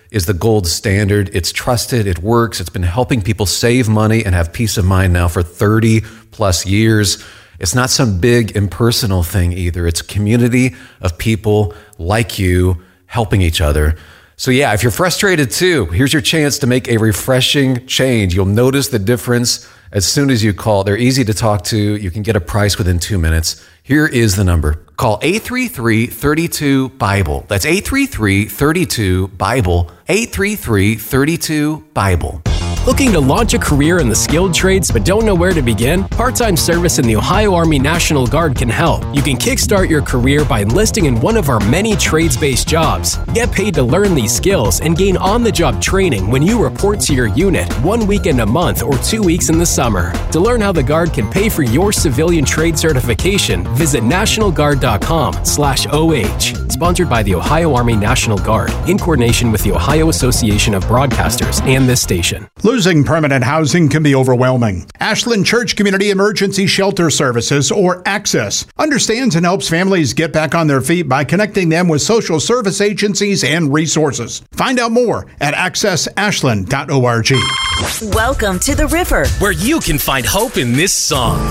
is the gold standard. It's trusted, it works, it's been helping people save money and have peace of mind now for 30 plus years. It's not some big impersonal thing either. It's a community of people like you helping each other. So yeah, if you're frustrated too, here's your chance to make a refreshing change. You'll notice the difference as soon as you call. They're easy to talk to. You can get a price within 2 minutes. Here is the number. Call 833-32-BIBLE. That's 833-32-BIBLE. 833-32-BIBLE. Looking to launch a career in the skilled trades but don't know where to begin? Part-time service in the Ohio Army National Guard can help. You can kickstart your career by enlisting in one of our many trades-based jobs. Get paid to learn these skills and gain on-the-job training when you report to your unit 1 weekend a month or 2 weeks in the summer. To learn how the Guard can pay for your civilian trade certification, visit nationalguard.com/OH. Sponsored by the Ohio Army National Guard in coordination with the Ohio Association of Broadcasters and this station. Losing permanent housing can be overwhelming. Ashland Church Community Emergency Shelter Services, or ACCESS, understands and helps families get back on their feet by connecting them with social service agencies and resources. Find out more at accessashland.org. Welcome to the River, where you can find hope in this song.